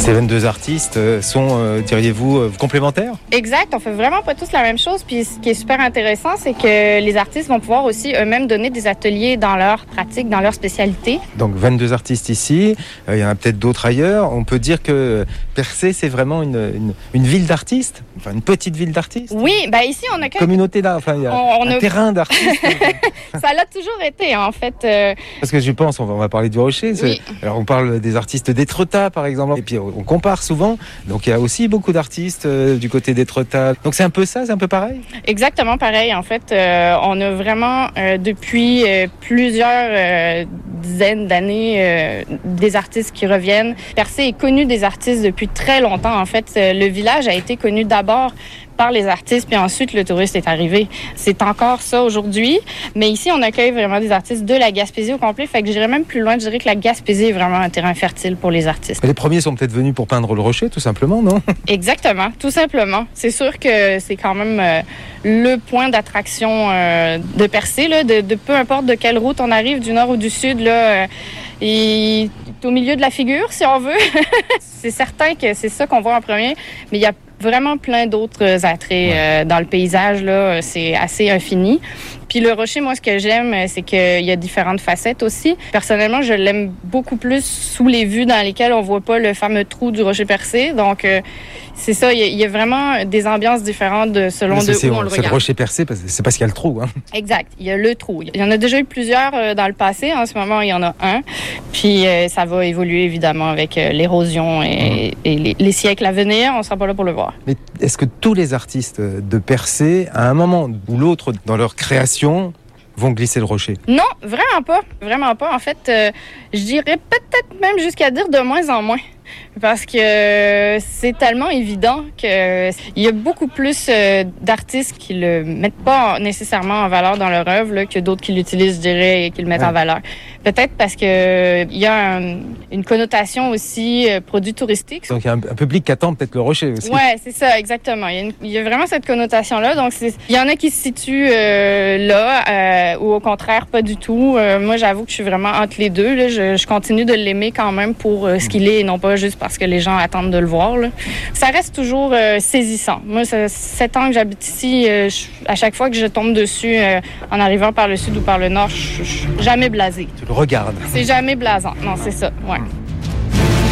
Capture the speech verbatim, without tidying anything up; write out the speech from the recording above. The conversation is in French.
Ces vingt-deux artistes sont, euh, diriez-vous, euh, complémentaires? Exact, on fait vraiment pas tous la même chose. Puis ce qui est super intéressant, c'est que les artistes vont pouvoir aussi eux-mêmes donner des ateliers dans leur pratique, dans leur spécialité. Donc vingt-deux artistes ici, euh, il y en a peut-être d'autres ailleurs. On peut dire que Percé, c'est vraiment une, une, une ville d'artistes, enfin une petite ville d'artistes. Oui, ben ici on a quelques... communauté d'art, enfin il y a on, on un a... terrain d'artistes. Ça l'a toujours été en fait. Euh... Parce que je pense, on va, on va parler du Rocher. Oui. Alors on parle des artistes d'Étretat par exemple, et puis on compare souvent. Donc il y a aussi beaucoup d'artistes euh, du côté d'Étretat. Donc c'est un peu ça, c'est un peu pareil. Exactement pareil. En fait, euh, on a vraiment euh, depuis euh, plusieurs euh, dizaines d'années euh, des artistes qui reviennent. Percé est connu des artistes depuis très longtemps. En fait, euh, le village a été connu d'abord par les artistes, puis ensuite le touriste est arrivé. C'est encore ça aujourd'hui, mais ici on accueille vraiment des artistes de la Gaspésie au complet, fait que j'irais même plus loin, je dirais que la Gaspésie est vraiment un terrain fertile pour les artistes. Les premiers sont peut-être venus pour peindre le Rocher, tout simplement, non? Exactement, tout simplement. C'est sûr que c'est quand même euh, le point d'attraction euh, de Percé, là, de, de peu importe de quelle route on arrive, du nord ou du sud, là, euh, et au milieu de la figure, si on veut. C'est certain que c'est ça qu'on voit en premier, mais il y a vraiment plein d'autres attraits euh, dans le paysage, là, c'est assez infini. Puis le Rocher, moi, ce que j'aime, c'est qu'il y a différentes facettes aussi. Personnellement, je l'aime beaucoup plus sous les vues dans lesquelles on voit pas le fameux trou du Rocher Percé. Donc, euh, c'est ça, il y, y a vraiment des ambiances différentes de, selon de c'est, où on, on le regarde. C'est le Rocher Percé, c'est parce qu'il y a le trou. Hein. Exact, il y a le trou. Il y en a déjà eu plusieurs euh, dans le passé. En ce moment, il y en a un. Puis euh, ça va évoluer, évidemment, avec euh, l'érosion et, mmh. et les, les siècles à venir. On ne sera pas là pour le voir. Mais est-ce que tous les artistes de Percé, à un moment ou l'autre dans leur création, vont glisser le rocher? Non, vraiment pas. Vraiment pas. En fait, euh, je dirais peut-être même jusqu'à dire de moins en moins. Parce que c'est tellement évident qu'il y a beaucoup plus d'artistes qui le mettent pas nécessairement en valeur dans leur œuvre là, que d'autres qui l'utilisent, je dirais, et qui le mettent ouais. en valeur. Peut-être parce qu'il y a un, une connotation aussi euh, produit touristique. Donc il y a un, un public qui attend peut-être le rocher aussi. Oui, c'est ça, exactement. Il y a, une, il y a vraiment cette connotation-là. Donc c'est, il y en a qui se situent euh, là, euh, ou au contraire, pas du tout. Euh, moi, j'avoue que je suis vraiment entre les deux. Là. Je, je continue de l'aimer quand même pour euh, ce qu'il est et non pas juste parce que les gens attendent de le voir. Là. Ça reste toujours euh, saisissant. Moi, ça, sept ans que j'habite ici, euh, je, à chaque fois que je tombe dessus euh, en arrivant par le sud ou par le nord, je suis jamais blasée. Tu le regardes. C'est jamais blasant. Non, c'est ça. Ouais.